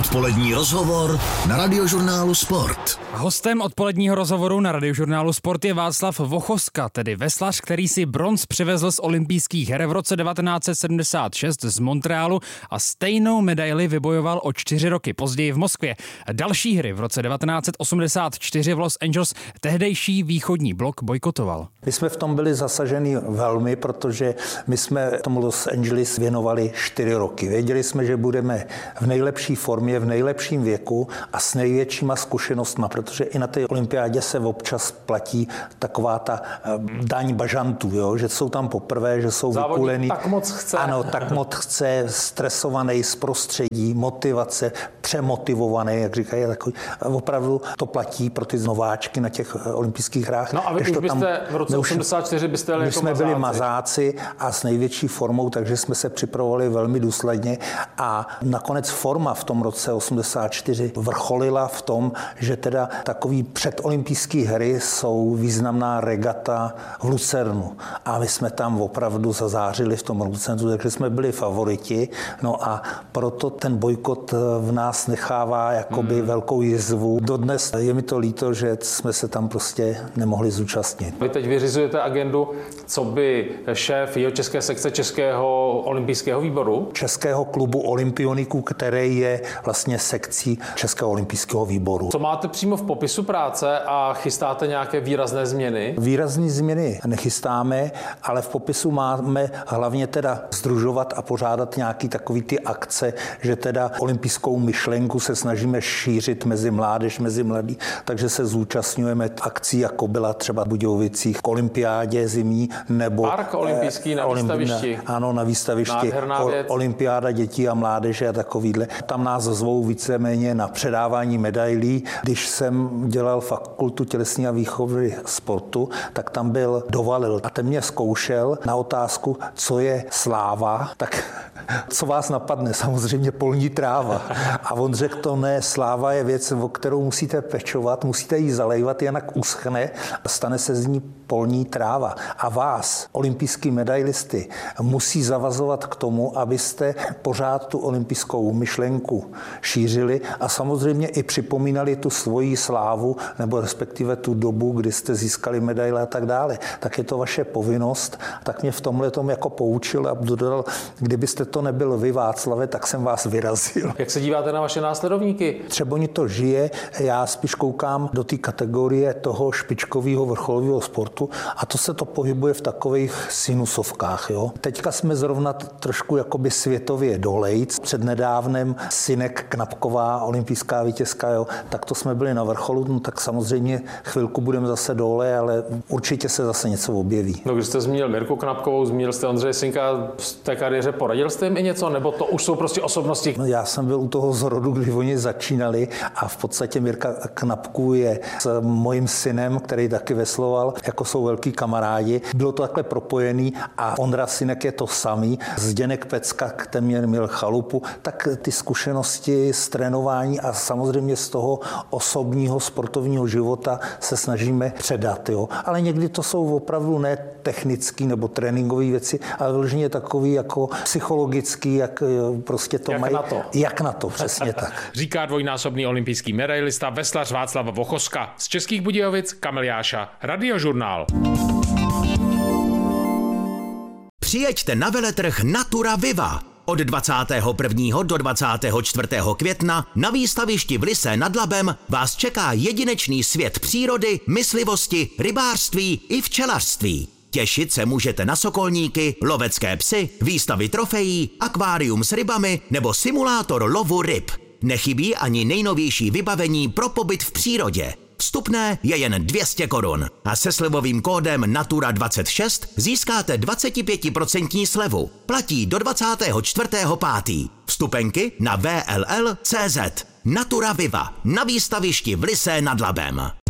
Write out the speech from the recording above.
Odpolední rozhovor na Radiožurnálu Sport. Hostem odpoledního rozhovoru na Radiožurnálu Sport je Václav Vochoska, tedy veslař, který si bronz přivezl z olympijských her v roce 1976 z Montrealu a stejnou medaili vybojoval o 4 roky později v Moskvě. Další hry v roce 1984 v Los Angeles tehdejší východní blok bojkotoval. My jsme v tom byli zasaženi velmi, protože my jsme tomu Los Angeles věnovali 4 roky. Věděli jsme, že budeme v nejlepší formě, v nejlepším věku a s největšíma zkušenostma, protože i na té olympiádě se občas platí taková ta daň bažantů, jo? Že jsou tam poprvé, že jsou vykulený. Tak moc chce. Ano, tak moc chce, stresovaný z prostředí, motivace, přemotivovaný, jak říkají, takový. Opravdu to platí pro ty nováčky na těch olympijských hrách. No a vy už byste v roce 84 byste jeli jako mazáci. My jsme byli mazáci a s největší formou, takže jsme se připravovali velmi důsledně a nakonec forma v tom roce 84 vrcholila v tom, že teda takový předolympijské hry jsou významná regata v Lucernu. A my jsme tam opravdu zazářili v tom Lucernu, takže jsme byli favoriti. No a proto ten bojkot v nás nechává jakoby velkou jizvu. Dodnes je mi to líto, že jsme se tam prostě nemohli zúčastnit. Vy teď vyřizujete agendu, co by šéf jihočeské sekce Českého olympijského výboru? Českého klubu olympioniků, který je vlastně sekcí Českého olympijského výboru. Co máte přímo v popisu práce a chystáte nějaké výrazné změny? Výrazné změny nechystáme, ale v popisu máme hlavně teda sdružovat a pořádat nějaký takový ty akce, že teda olympijskou myšlenku se snažíme šířit mezi mládež, mezi mladí, takže se zúčastňujeme akcí, jako byla třeba v Budějovicích k olympiádě zimní, nebo Park olympijský na výstavišti. Ano, na výstavišti. Nádherná věc. Olympiáda dětí a mládeže a takovýhle. Tam nás zvou víceméně na předávání medailí. Když jsem dělal fakultu tělesné a výchovy sportu, tak tam byl Dovalil a ten mě zkoušel na otázku, co je sláva, tak co vás napadne? Samozřejmě polní tráva. A on řekl, to ne, sláva je věc, o kterou musíte pečovat, musíte ji zalejvat, jinak uschne a stane se z ní polní tráva. A vás, olympijský medailisty, musí zavazovat k tomu, abyste pořád tu olympijskou myšlenku šířili a samozřejmě i připomínali tu svoji slávu, nebo respektive tu dobu, kdy jste získali medaile a tak dále. Tak je to vaše povinnost. Tak mě v tomhle tom jako poučil a dodal, kdybyste to nebyl vy, Václave, tak jsem vás vyrazil. Jak se díváte na vaše následovníky? Třeboň to žije, já spíš koukám do té kategorie toho špičkového vrcholového sportu a to se to pohybuje v takových sinusovkách. Jo. Teďka jsme zrovna trošku jakoby světově dolejc. Přednedávnem Sinek Knapková, olympijská vítězka, jo, tak to jsme byli na vrcholu, no, tak samozřejmě chvilku budeme zase dole, ale určitě se zase něco objeví. No, když jste zmínil Mirku Knapkovou, zmínil jste Ondřeje Sinka v té kariéře, poradil jste jim i něco, nebo to už jsou prostě osobnosti? No, já jsem byl u toho zrodu, kdy oni začínali a v podstatě Mirka Knapků je s mojím synem, který taky vesloval, jako jsou velký kamarádi. Bylo to takhle propojený a Ondra Sinek je to samý. Zdeněk Pecka, ten měl chalupu, tak ty zkušenosti z trénování a samozřejmě z toho osobního sportovního života se snažíme předat. Jo. Ale někdy to jsou opravdu ne technické nebo tréninkové věci, ale vyloženě takový jako psychologický, jak prostě to jak mají. Na to. Jak na to, přesně tak. Říká dvojnásobný olympijský medailista veslař Václav Vochoska. Z Českých Budějovic Kamil Jáša, Radiožurnál. Přijeďte na veletrh Natura Viva. Od 21. do 24. května na výstavišti v Lysé nad Labem vás čeká jedinečný svět přírody, myslivosti, rybářství i včelařství. Těšit se můžete na sokolníky, lovecké psy, výstavy trofejí, akvárium s rybami nebo simulátor lovu ryb. Nechybí ani nejnovější vybavení pro pobyt v přírodě. Vstupné je jen 200 korun a se slevovým kódem Natura26 získáte 25% slevu. Platí do 24.5. Vstupenky na vll.cz. Natura Viva na výstavišti v Lysé nad Labem.